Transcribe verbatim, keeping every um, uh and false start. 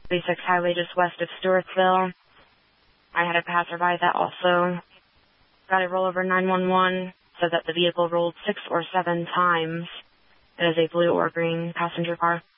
thirty-six highway just west of Stewartsville. I had a passerby that also got a rollover nine one one, said that the vehicle rolled six or seven times. It is a blue or green passenger car.